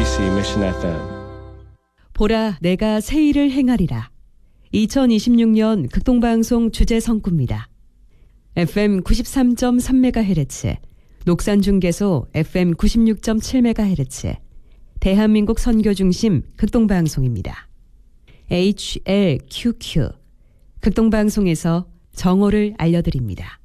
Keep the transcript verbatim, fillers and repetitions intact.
케이비씨 Mission 에프엠. 보라 내가 새 일을 행하리라. 이천이십육 년 극동방송 주제 성구입니다. 에프엠 구십삼 점 삼 메가헤르츠, 녹산중계소 에프엠 구십육 점 칠 메가헤르츠, 대한민국 선교중심 극동방송입니다. 에이치엘큐큐, 극동방송에서 정오를 알려드립니다.